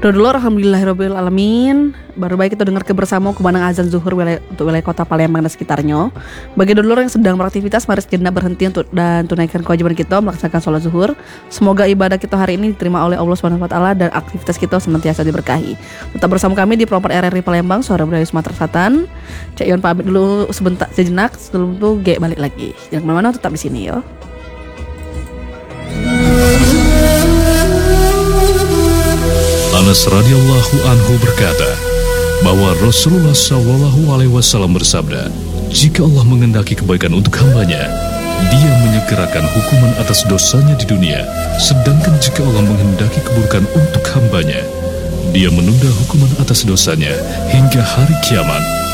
Dulu alhamdulillahirabbil alamin. Baru baik kita dengar bersama kumandang azan zuhur untuk wilayah kota Palembang dan sekitarnya. Bagi dulur yang sedang beraktivitas, mari sejenak berhenti dan tunaikan kewajiban kita melaksanakan sholat zuhur. Semoga ibadah kita hari ini diterima oleh Allah SWT dan aktivitas kita senantiasa diberkahi. Tetap bersama kami di Pelopor RRI Palembang, Suara Budaya Sumatera Selatan. Cak Iwan pamit dulu sejenak, sebelum itu G balik lagi. Jangan kemana-mana, tetap di sini ya. Anas radhiyallahu anhu berkata bahwa Rasulullah SAW bersabda, jika Allah mengendaki kebaikan untuk hambanya, Dia menyegerakan hukuman atas dosanya di dunia, sedangkan jika Allah menghendaki keburukan untuk hambanya, Dia menunda hukuman atas dosanya hingga hari kiamat.